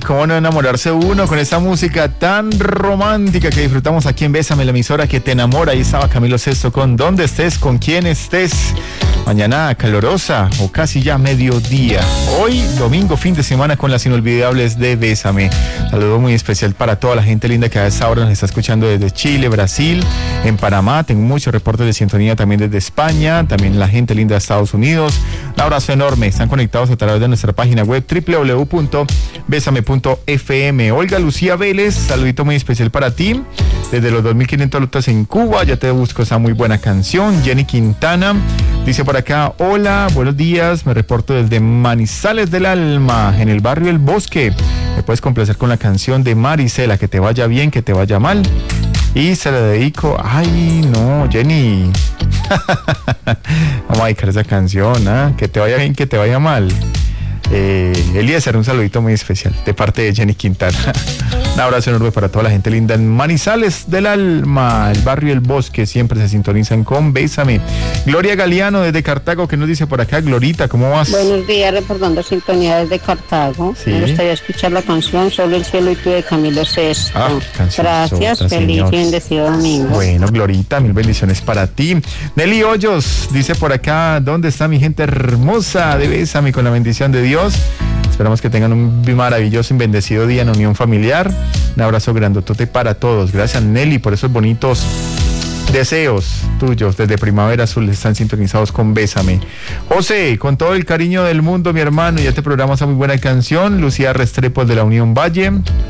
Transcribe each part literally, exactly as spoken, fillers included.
cómo no enamorarse uno con esa música tan romántica que disfrutamos aquí en Bésame, la emisora que te enamora. Ahí estaba Camilo Sesto con Donde estés, con quien estés. Mañana calurosa o casi ya mediodía. Hoy, domingo, fin de semana con las inolvidables de Bésame. Saludo muy especial para toda la gente linda que a esta hora nos está escuchando desde Chile, Brasil, en Panamá. Tengo muchos reportes de sintonía también desde España, también la gente linda de Estados Unidos. Un abrazo enorme. Están conectados a través de nuestra página web doble u doble u doble u punto bésame punto efe eme. Olga Lucía Vélez, saludito muy especial para ti. Desde los dos mil quinientos lutas en Cuba, ya te busco esa muy buena canción. Jenny Quintana dice por acá: hola, buenos días, me reporto desde Manizales del Alma, en el barrio El Bosque. Me puedes complacer con la canción de Marisela, que te vaya bien, que te vaya mal. Y se la dedico, ay no, Jenny. Vamos a dedicar esa canción, ¿eh? Que te vaya bien, que te vaya mal. Eh, Eliezer, un saludito muy especial de parte de Jenny Quintana. Un abrazo enorme para toda la gente linda en Manizales del Alma, el barrio El Bosque, siempre se sintonizan con Bésame. Gloria Galeano desde Cartago, que nos dice por acá. Glorita, ¿cómo vas? Buenos días, reportando sintonía desde Cartago. Sí. Me gustaría escuchar la canción Solo el cielo y tú de Camilo Sesto. Ah, gracias, otra, feliz señor. Y bendecido domingo. Bueno, Glorita, mil bendiciones para ti. Nelly Hoyos dice por acá: ¿dónde está mi gente hermosa de Bésame con la bendición de Dios? Esperamos que tengan un maravilloso y bendecido día en unión familiar. Un abrazo grandotote para todos. Gracias, Nelly, por esos bonitos deseos tuyos. Desde Primavera Azul están sintonizados con Bésame. José, con todo el cariño del mundo, mi hermano, ya te programas esa muy buena canción. Lucía Restrepo de la Unión Valle.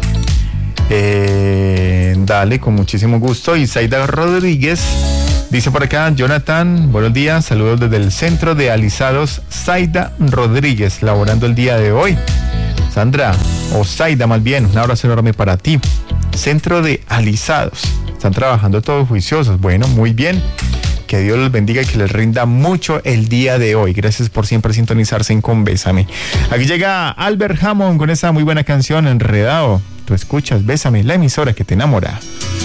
Eh, dale, con muchísimo gusto. Y Zaida Rodríguez dice por acá: Jonathan, buenos días, saludos desde el Centro de Alisados Zaida Rodríguez, laborando el día de hoy. Sandra, o Zaida más bien, un abrazo enorme para ti. Centro de Alisados, están trabajando todos juiciosos. Bueno, muy bien, que Dios los bendiga y que les rinda mucho el día de hoy. Gracias por siempre sintonizarse en Con Bésame. Aquí llega Albert Hammond con esa muy buena canción, Enredado. Tú escuchas Bésame, la emisora que te enamora.